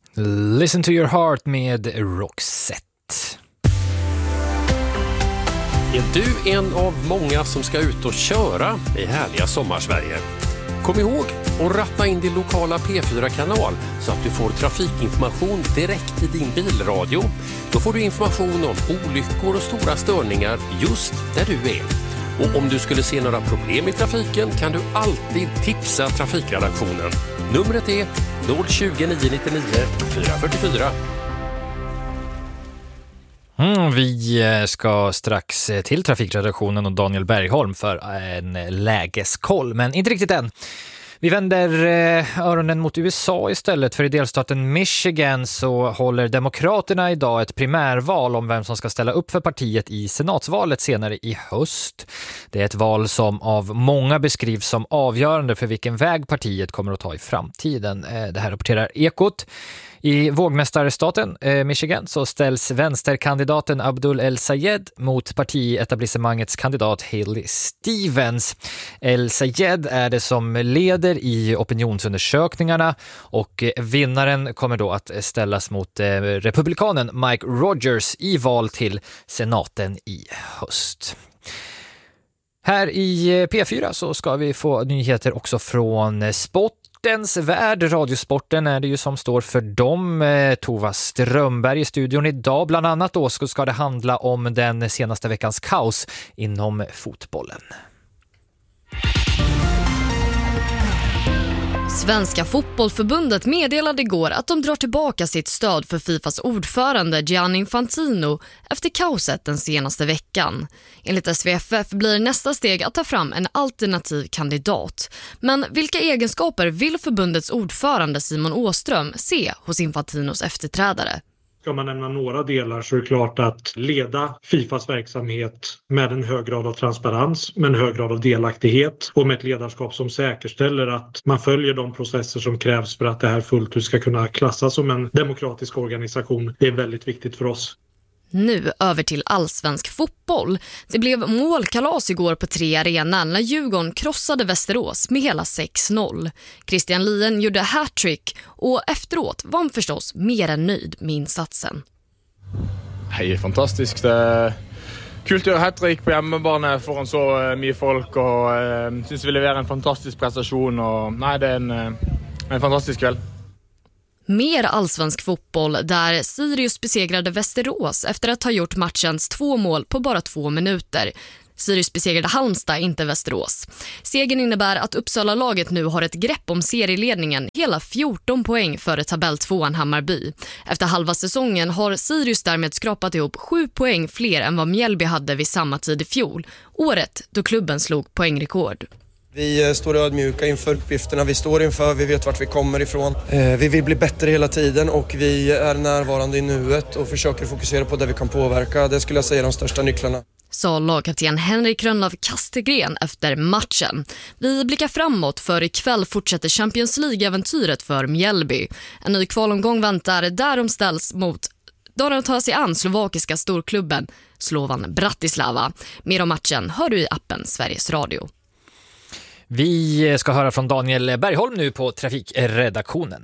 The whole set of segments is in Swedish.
Listen to your heart med Roxette. Är du en av många som ska ut och köra i härliga sommarsverige? Kom ihåg att ratta in din lokala P4-kanal så att du får trafikinformation direkt i din bilradio. Då får du information om olyckor och stora störningar just där du är. Och om du skulle se några problem i trafiken kan du alltid tipsa trafikredaktionen. Numret är 020 999 444. Vi ska strax till trafikredaktionen och Daniel Bergholm för en lägeskoll, men inte riktigt än. Vi vänder öronen mot USA istället, för i delstaten Michigan så håller Demokraterna idag ett primärval om vem som ska ställa upp för partiet i senatsvalet senare i höst. Det är ett val som av många beskrivs som avgörande för vilken väg partiet kommer att ta i framtiden. Det här rapporterar Ekot. I vågmästarstaten Michigan så ställs vänsterkandidaten Abdul El-Sayed mot partietablissemangets kandidat Haley Stevens. El-Sayed är det som leder i opinionsundersökningarna och vinnaren kommer då att ställas mot republikanen Mike Rogers i val till senaten i höst. Här i P4 så ska vi få nyheter också från Sportens värld. Radiosporten är det ju som står för dem. Tova Strömberg i studion idag. Bland annat då ska det handla om den senaste veckans kaos inom fotbollen. Svenska fotbollförbundet meddelade igår att de drar tillbaka sitt stöd för Fifas ordförande Gianni Infantino efter kaoset den senaste veckan. Enligt SVFF blir nästa steg att ta fram en alternativ kandidat. Men vilka egenskaper vill förbundets ordförande Simon Åström se hos Infantinos efterträdare? Ska man nämna några delar så är det klart att leda Fifas verksamhet med en hög grad av transparens, med en hög grad av delaktighet och med ett ledarskap som säkerställer att man följer de processer som krävs för att det här fullt ut ska kunna klassas som en demokratisk organisation. Det är väldigt viktigt för oss. Nu över till allsvensk fotboll. Det blev målkalas igår på 3 arenan när Djurgården krossade Västerås med hela 6-0. Christian Lien gjorde hattrick och efteråt var han förstås mer än nöjd med insatsen. Det är fantastiskt. Kul att göra hattrick på hemmebane foran så mycket folk och syns vi levererar en fantastisk prestation och nej, det är en fantastisk kväll. Mer allsvensk fotboll där Sirius besegrade Västerås efter att ha gjort matchens 2 mål på bara 2 minuter. Sirius besegrade Halmstad, inte Västerås. Segern innebär att Uppsala-laget nu har ett grepp om serieledningen, hela 14 poäng före tabelltvåan Hammarby. Efter halva säsongen har Sirius därmed skrapat ihop 7 poäng fler än vad Mjällby hade vid samma tid i fjol. Året då klubben slog poängrekord. Vi står ödmjuka inför uppgifterna vi står inför, vi vet vart vi kommer ifrån. Vi vill bli bättre hela tiden och vi är närvarande i nuet och försöker fokusera på det vi kan påverka. Det skulle jag säga är de största nycklarna. Sa lagkapten Henrik Rönnlöf Kastegren efter matchen. Vi blickar framåt, för ikväll fortsätter Champions League-äventyret för Mjällby. En ny kvalomgång väntar där de ställs mot då de tar sig an slovakiska storklubben Slovan Bratislava. Mer om matchen hör du i appen Sveriges Radio. Vi ska höra från Daniel Bergholm nu på trafikredaktionen.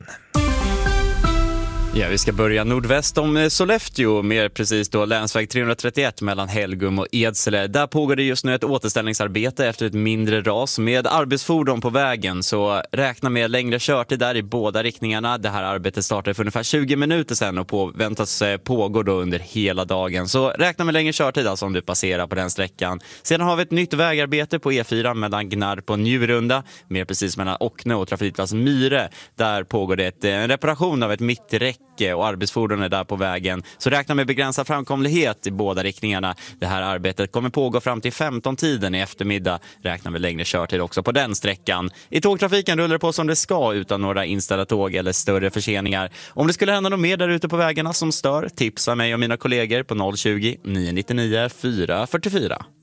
Ja, vi ska börja nordväst om Sollefteå, mer precis då länsväg 331 mellan Helgum och Edsele. Där pågår det just nu ett återställningsarbete efter ett mindre ras med arbetsfordon på vägen, så räkna med längre körtid där i båda riktningarna. Det här arbetet startade för ungefär 20 minuter sedan och väntas pågå då under hela dagen. Så räkna med längre körtid alltså om du passerar på den sträckan. Sedan har vi ett nytt vägarbete på E4 mellan Gnarp och Njurunda, mer precis mellan Ockne och trafikplats Myre. Där pågår det en reparation av ett mitträck och arbetsfordon är där på vägen. Så räkna med begränsad framkomlighet i båda riktningarna. Det här arbetet kommer pågå fram till 15-tiden i eftermiddag. Räkna med längre körtid också på den sträckan. I tågtrafiken rullar det på som det ska utan några inställda tåg eller större förseningar. Om det skulle hända något mer där ute på vägarna som stör, tipsa mig och mina kollegor på 020 999 444.